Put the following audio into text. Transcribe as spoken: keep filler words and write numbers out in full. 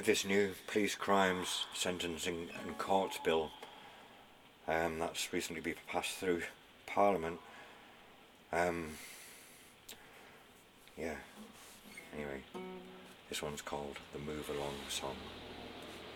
this new police crimes sentencing and courts bill um, that's recently been passed through Parliament. Um, yeah, anyway, this one's called the Move Along Song.